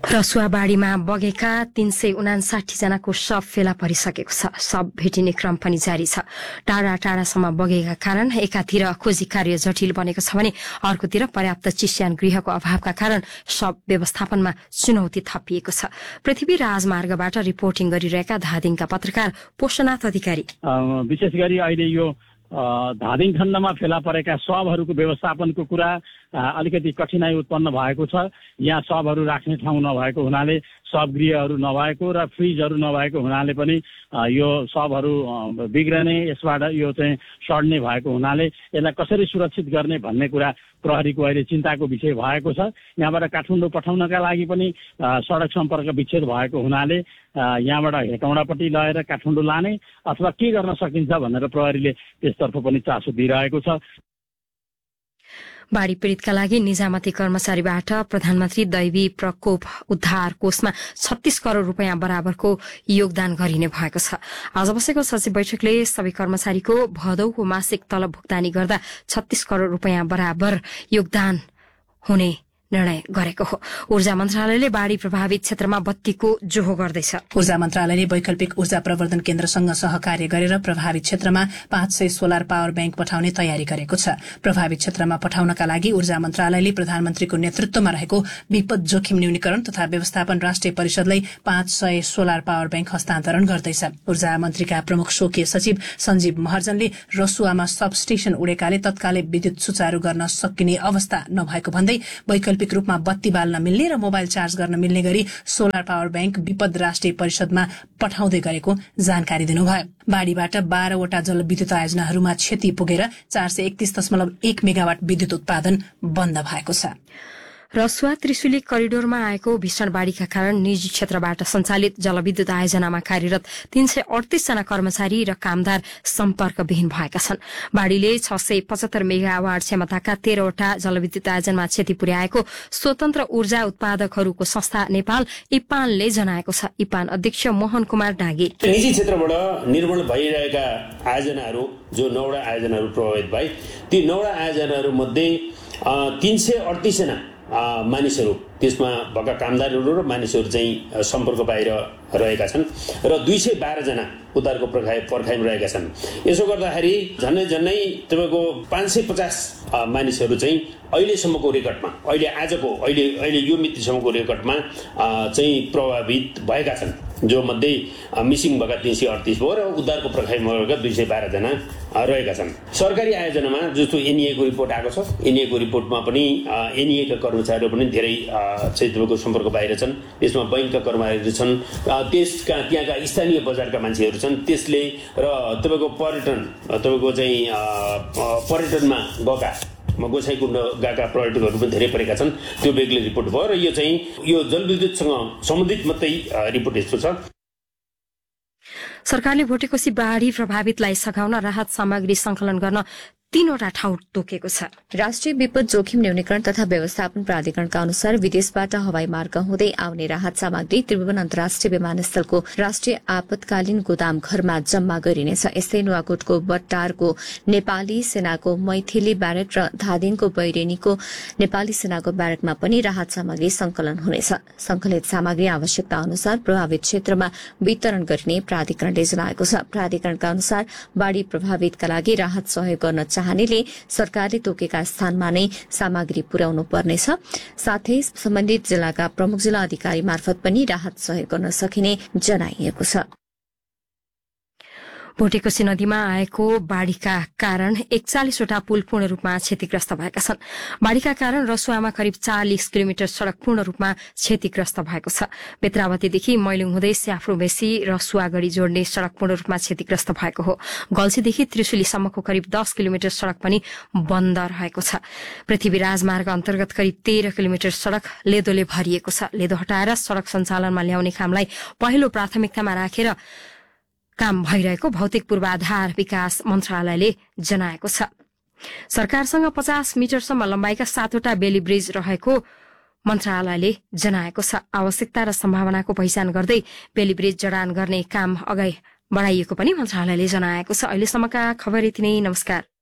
रसुवाबाढीमा बगेका 359 जनाको शव फेला परिसकेको छ। शव भेटिने क्रम पनि जारी छ। टाढा टाढासम्म बगेका कारण एकातिर खोजी कार्य जटिल बनेको छ भने अर्कोतिर पर्याप्त चिस्यान गृहको अभावका कारण शव व्यवस्थापनमा चुनौती थपिएको छ। पृथ्वी राजमार्गबाट रिपोर्टिङ गरिरहेका धादिङका पत्रकार पोषनाथ अधिकारी, विशेष गरी अहिले यो धादिङ खण्डमा फेला परेका शवहरूको व्यवस्थापनको कुरा अलिकति कठिनाई उत्पन्न भएको छ। यहाँ शवहरू राख्ने ठाउँ नभएको हुनाले, शवगृहहरू नभएको र फ्रिजहरू नभएको हुनाले पनि यो शवहरू बिग्रने, यसबाट यो चाहिँ सड्ने भएको हुनाले यसलाई कसरी सुरक्षित गर्ने भन्ने कुरा प्रहरीको अहिले चिन्ताको विषय भएको छ। यहाँबाट काठमाडौँ पठाउनका लागि पनि सडक सम्पर्क विच्छेद भएको हुनाले यहाँबाट हेटौँडापट्टि लगेर काठमाडौँ लाने अथवा के गर्न सकिन्छ भनेर प्रहरीले त्यसतर्फ पनि चासो दिइरहेको छ। बाढी पीड़ितका लागि निजामती कर्मचारीबाट प्रधानमन्त्री दैवी प्रकोप उद्धार कोषमा 36 करोड़ रूपियाँ बराबरको योगदान गरिने भएको छ। आज बसेको सचिव बैठकले सबै कर्मचारीको भदौको मासिक तलब भुक्तानी गर्दा 36 करोड़ रूपियाँ बराबर योगदान हुने निर्णय गरेको हो। ऊर्जा मन्त्रालयले बाढ़ी प्रभावित क्षेत्रमा बत्तीको जोहो गर्दैछ। ऊर्जा मन्त्रालयले वैकल्पिक ऊर्जा प्रवर्धन केन्द्रसँग सहकार्य गरेर प्रभावित क्षेत्रमा 500 सोलर पावर ब्याङ्क पठाउने तयारी गरेको छ। प्रभावित क्षेत्रमा पठाउनका लागि ऊर्जा मन्त्रालयले प्रधानमन्त्रीको नेतृत्वमा रहेको विपद जोखिम न्यूनीकरण तथा व्यवस्थापन राष्ट्रिय परिषदलाई 500 सोलर पावर ब्याङ्क हस्तान्तरण गर्दैछ। ऊर्जा मन्त्रीका प्रमुख स्वकीय सचिव सञ्जीव महर्जनले रसुवामा सबस्टेशन उडेकाले तत्कालै विद्युत सुचारू गर्न सकिने अवस्था नभएको भन्दै वैकल्पिक रूपमा बत्ती बाल्न मिल्ने र मोबाइल चार्ज गर्न मिल्ने गरी सोलर पावर ब्याङ्क विपद राष्ट्रिय परिषदमा पठाउँदै गरेको जानकारी दिनुभयो। बाढ़ीबाट 12 वटा जलविद्युत आयोजनाहरूमा क्षति पुगेर 431.1 मेगावाट विद्युत उत्पादन बन्द भएको छ। रसुवा त्रिशुली करिडोरमा आएको भीषण बाढ़ीका कारण निजी क्षेत्रबाट सञ्चालित जलविद्युत आयोजनामा कार्यरत 338 जना कर्मचारी र कामदार सम्पर्कविहीन भएका छन्। बाढ़ीले 675 मेगावाट क्षमताका 13 वटा जलविद्युत आयोजनामा क्षति पुर्याएको स्वतन्त्र ऊर्जा उत्पादकहरूको संस्था नेपाल इपानले जनाएको छ। इपान अध्यक्ष मोहन कुमार डाँगे, निजी क्षेत्रबाट निर्माण भइरहेका आयोजनाहरू जो 9 वटा आयोजनाहरू प्रभावित भए, ती 9 वटा आयोजनाहरू मध्ये 338 जना मानिसहरू, त्यसमा भएका कामदारहरू र मानिसहरू चाहिँ सम्पर्क बाहिर रहेका छन् र 212 जना उद्धारको पर्खाइमा रहेका छन्। यसो गर्दाखेरि झन्नै तपाईँको 550 मानिसहरू चाहिँ अहिलेसम्मको रेकर्डमा, अहिले यो मितिसम्मको रेकर्डमा चाहिँ प्रभावित भएका छन्, जो मध्ये मिसिङ भएका 338 भयो र उद्धारको पर्खाइमा रहेका 212 जना रहेका छन्। सरकारी आयोजनामा जस्तो एनईएको रिपोर्ट आएको छ, एनईएको रिपोर्टमा पनि एनईएका कर्मचारीहरू पनि धेरै चाहिँ तपाईँको सम्पर्क बाहिर छन्। त्यसमा बैंकका कर्मचारीहरू छन्, त्यहाँका स्थानीय बजारका मान्छेहरू छन्, त्यसले र तपाईँको तपाईँको चाहिँ पर्यटनमा गएका गोसाइकुण्ड गएका पर्यटकहरू पनि धेरै परेका छन्। त्यो बेग्लै रिपोर्ट भयो र यो चाहिँ यो जलविद्युतसँग सम्बन्धित मात्रै रिपोर्ट यस्तो छ। सरकारले भोटेकोशी बाढ़ी प्रभावितलाई सघाउन राहत सामग्री संकलन गर्न 3 वटा ठाउँ तोकेको छ। राष्ट्रिय विपद जोखिम न्यूनीकरण तथा व्यवस्थापन प्राधिकरणका अनुसार विदेशबाट हवाई मार्ग हुँदै आउने राहत सामग्री त्रिभुवन अन्तर्राष्ट्रिय विमानस्थलको राष्ट्रिय आपतकालीन गोदाम घरमा जम्मा गरिनेछ। यस्तै नुवाकोटको बट्टारको नेपाली सेनाको मैथिली ब्यारेक र धादिङको बैरेनीको नेपाली सेनाको ब्यारेकमा पनि राहत सामग्री संकलन हुनेछ। संकलित सामग्री आवश्यकता अनुसार प्रभावित क्षेत्रमा वितरण गरिने प्राधिकरणले जनाएको छ। प्राधिकरणका अनुसार बाढ़ी प्रभावितका लागि राहत सहयोग गर्न चाहनेले सरकारले तोकेका स्थानमा नै सामग्री पुर्याउनु पर्नेछ। साथै सम्बन्धित जिल्लाका प्रमुख जिल्ला अधिकारी मार्फत पनि राहत सहयोग गर्न सकिने जनाइएको छ। भोटेकोशी नदीमा आएको बाढ़ीका कारण 41 वटा पुल पूर्ण रूपमा क्षतिग्रस्त भएका छन्। बाढ़ीका कारण रसुवामा करिब 40 किलोमिटर सड़क पूर्ण रूपमा क्षतिग्रस्त भएको छ। बेत्रावतीदेखि मैलुङ हुँदै स्याफ्रोबेसी रसुवा गढी जोड्ने सड़क पूर्ण रूपमा क्षतिग्रस्त भएको हो। गल्छीदेखि त्रिशुलीसम्मको करिब 10 किलोमिटर सड़क पनि बन्द रहेको छ। पृथ्वी राजमार्ग अन्तर्गत करिब 13 किलोमिटर सड़क लेदोले भरिएको छ। लेदो हटाएर सड़क सञ्चालनमा ल्याउने कामलाई पहिलो प्राथमिकतामा राखेर काम भइरहेको भौतिक पूर्वाधार विकास मन्त्रालयले जनाएको छ। सरकारसँग 50 मिटरसम्म लम्बाइका 7 वटा बेली ब्रिज रहेको मन्त्रालयले जनाएको छ। आवश्यकता र सम्भावनाको पहिचान गर्दै बेली ब्रिज जडान गर्ने काम अगाडि बढाइएको पनि मन्त्रालयले जनाएको छ। अहिलेसम्मका खबर यति नै। नमस्कार।